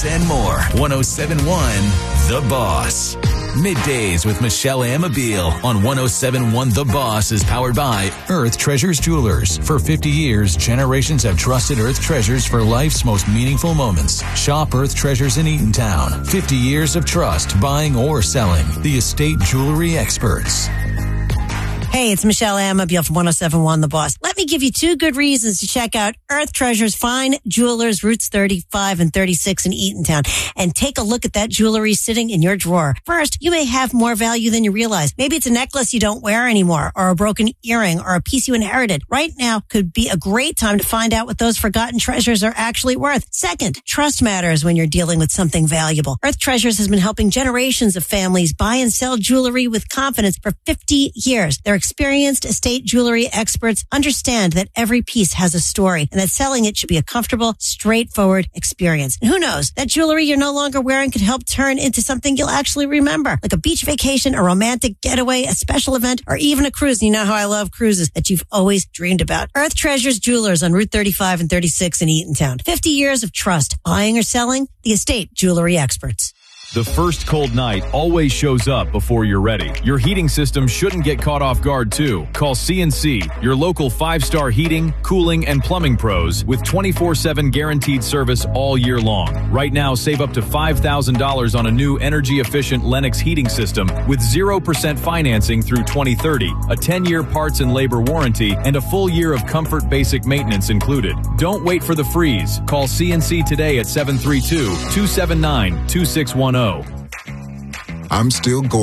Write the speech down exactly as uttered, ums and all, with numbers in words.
This and more. one oh seven point one The Boss. Middays with Michelle Amabile on one oh seven point one The Boss is powered by Earth Treasures Jewelers. For fifty years, generations have trusted Earth Treasures for life's most meaningful moments. Shop Earth Treasures in Eatontown. fifty years of trust, buying or selling. The estate jewelry experts. Hey, it's Michelle Amabile from one oh seven point one The Boss. Let me give you two good reasons to check out Earth Treasures Fine Jewelers, Routes thirty-five and thirty-six in Eatontown, and take a look at that jewelry sitting in your drawer. First, you may have more value than you realize. Maybe it's a necklace you don't wear anymore, or a broken earring, or a piece you inherited. Right now could be a great time to find out what those forgotten treasures are actually worth. Second, trust matters when you're dealing with something valuable. Earth Treasures has been helping generations of families buy and sell jewelry with confidence for fifty years. They're experienced estate jewelry experts understand that every piece has a story and that selling it should be a comfortable, straightforward experience. And who knows, that jewelry you're no longer wearing could help turn into something you'll actually remember, like a beach vacation, a romantic getaway, a special event, or even a cruise. You know how I love cruises that you've always dreamed about. Earth Treasures Jewelers on Route thirty-five and thirty-six in Eatontown. fifty years of trust, buying or selling, the estate jewelry experts. The first cold night always shows up before you're ready. Your heating system shouldn't get caught off guard too. Call C N C, your local five-star heating, cooling, and plumbing pros with twenty-four seven guaranteed service all year long. Right now, save up to five thousand dollars on a new energy-efficient Lennox heating system with zero percent financing through twenty thirty, a ten-year parts and labor warranty, and a full year of comfort basic maintenance included. Don't wait for the freeze. Call C N C today at seven three two, two seven nine, two six one zero. I'm still going.